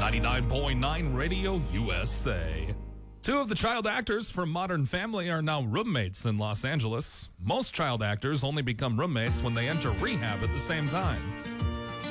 99.9 Radio USA. Two of the child actors from Modern Family are now roommates in Los Angeles. Most child actors only become roommates when they enter rehab at the same time.